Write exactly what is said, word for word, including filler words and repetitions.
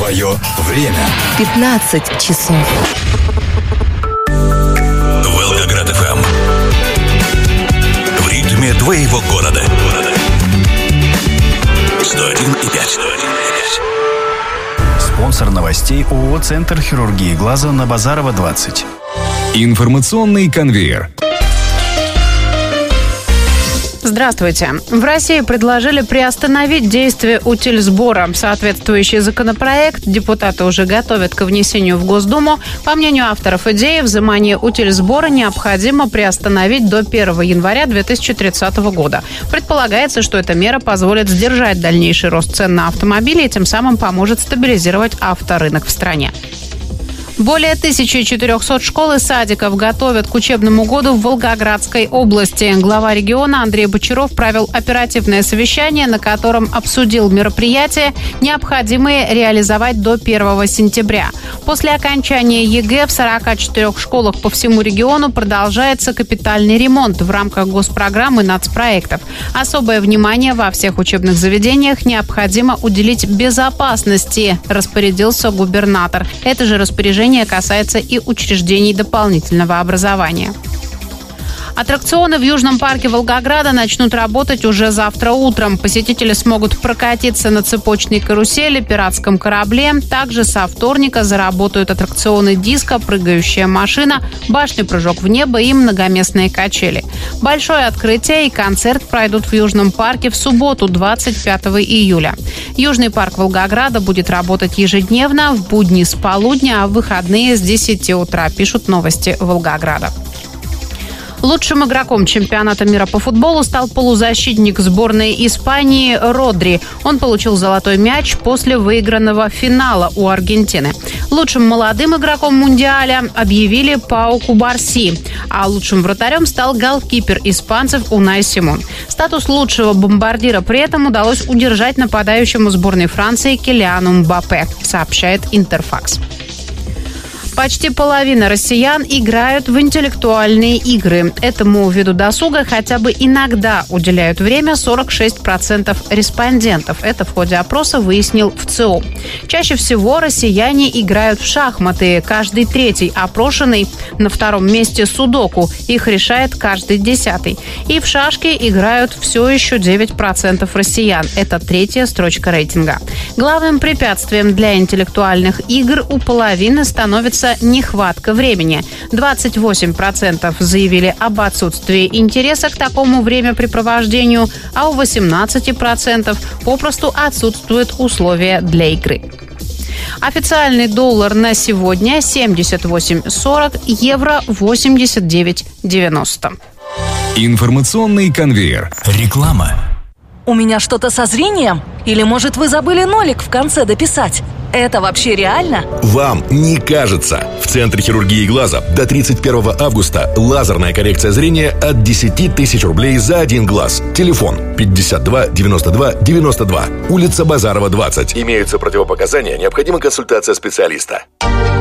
Твое время. пятнадцать часов. Волгоград эф эм. В ритме твоего города. сто один и пять. Спонсор новостей ООО «Центр хирургии глаза» на Базарова, двадцать. Информационный конвейер. Здравствуйте. В России предложили приостановить действие утильсбора. Соответствующий законопроект депутаты уже готовят к внесению в Госдуму. По мнению авторов идеи, взимание утильсбора необходимо приостановить до первого января две тысячи тридцатого года. Предполагается, что эта мера позволит сдержать дальнейший рост цен на автомобили и тем самым поможет стабилизировать авторынок в стране. Более тысячи четырехсот школ и садиков готовят к учебному году в Волгоградской области. Глава региона Андрей Бочаров провел оперативное совещание, на котором обсудил мероприятия, необходимые реализовать до первого сентября. После окончания ЕГЭ в сорока четырёх школах по всему региону продолжается капитальный ремонт в рамках госпрограммы нацпроектов. Особое внимание во всех учебных заведениях необходимо уделить безопасности, распорядился губернатор. Это же распоряжение касается и учреждений дополнительного образования. Аттракционы в Южном парке Волгограда начнут работать уже завтра утром. Посетители смогут прокатиться на цепочной карусели, пиратском корабле. Также со вторника заработают аттракционы «Диско», «Прыгающая машина», «Башня прыжок в небо» и многоместные качели. Большое открытие и концерт пройдут в Южном парке в субботу, двадцать пятого июля. Южный парк Волгограда будет работать ежедневно, в будни с полудня, а в выходные с десяти утра, пишут новости Волгограда. Лучшим игроком чемпионата мира по футболу стал полузащитник сборной Испании Родри. Он получил золотой мяч после выигранного финала у Аргентины. Лучшим молодым игроком Мундиаля объявили Пау Кубарси, а лучшим вратарем стал голкипер испанцев Унай Симон. Статус лучшего бомбардира при этом удалось удержать нападающему сборной Франции Килиану Мбаппе, сообщает Интерфакс. Почти половина россиян играют в интеллектуальные игры. Этому виду досуга хотя бы иногда уделяют время сорок шесть процентов респондентов. Это в ходе опроса выяснил ВЦИО. Чаще всего россияне играют в шахматы. Каждый третий опрошенный, на втором месте судоку. Их решает каждый десятый. И в шашки играют все еще девять процентов россиян. Это третья строчка рейтинга. Главным препятствием для интеллектуальных игр у половины становится нехватка времени. двадцать восемь процентов заявили об отсутствии интереса к такому времяпрепровождению, а у восемнадцати процентов попросту отсутствуют условия для игры. Официальный доллар на сегодня семьдесят восемь сорок, евро восемьдесят девять девяносто. Информационный конвейер. Реклама. У меня что-то со зрением? Или, может, вы забыли нолик в конце дописать? Это вообще реально? Вам не кажется. В Центре хирургии глаза до тридцать первого августа лазерная коррекция зрения от десяти тысяч рублей за один глаз. Телефон пятьдесят два девяносто два девяносто два. Улица Базарова, двадцать. Имеются противопоказания, необходима консультация специалиста.